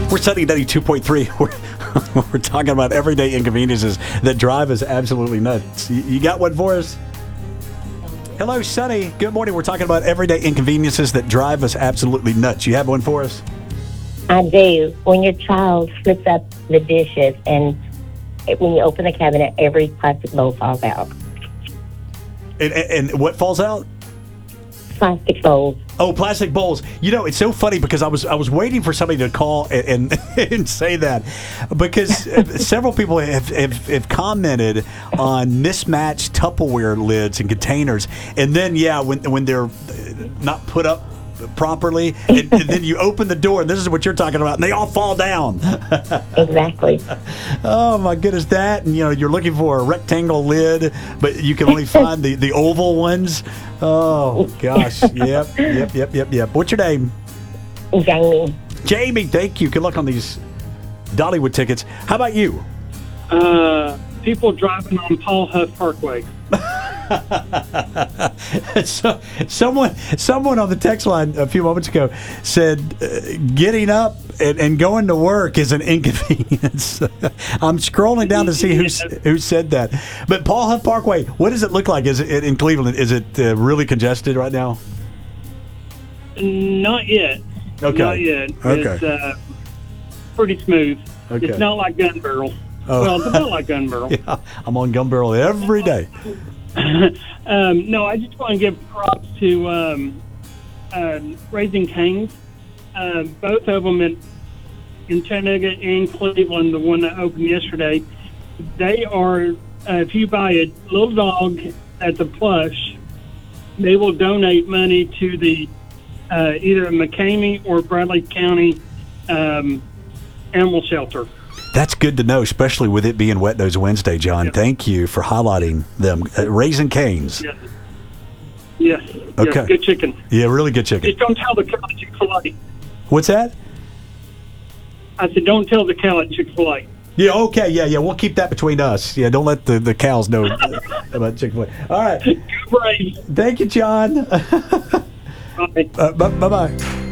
We're Sunny 92.3. We're talking about everyday inconveniences that drive us absolutely nuts. You got one for us? Hello, Sunny. Good morning. We're talking about everyday inconveniences that drive us absolutely nuts. You have one for us? I do. When your child slips up the dishes and when you open the cabinet, every plastic bowl falls out. And what falls out? Plastic bowls. Oh, plastic bowls. You know, it's so funny because I was waiting for somebody to call and say that, because several people have commented on mismatched Tupperware lids and containers, and then when they're not put up properly, and then you open the door, and this is what you're talking about, and they all fall down. Exactly. Oh my goodness, that, and you're looking for a rectangle lid, but you can only find the oval ones. Oh gosh, yep. What's your name? Jamie. Jamie, thank you. Good luck on these Dollywood tickets. How about you? People driving on Paul Huff Parkway. So, someone on the text line a few moments ago said getting up and going to work is an inconvenience. I'm scrolling down to see who said that. But Paul Huff Parkway, what does it look like? Is it in Cleveland? Is it really congested right now? Not yet. Okay. Not yet. Okay. It's pretty smooth. Okay. It's not like Gun Barrel. Oh. Well, it's about like Gun Barrel. Yeah, I'm on Gun Barrel every day. No, I just want to give props to Raising Cane's. Both of them in Chattanooga and Cleveland, the one that opened yesterday. They are, if you buy a little dog that's a plush, they will donate money to the either McCamey or Bradley County animal shelter. That's good to know, especially with it being Wet Nose Wednesday, John. Yep. Thank you for highlighting them. Raising Cane's. Yes. Okay. Yes, good chicken. Yeah, really good chicken. Just don't tell the cow at Chick-fil-A. What's that? I said, don't tell the cow at Chick-fil-A. Yeah, okay, yeah. We'll keep that between us. Yeah, don't let the cows know about Chick-fil-A. All right. Right. Thank you, John. Bye. Bye-bye.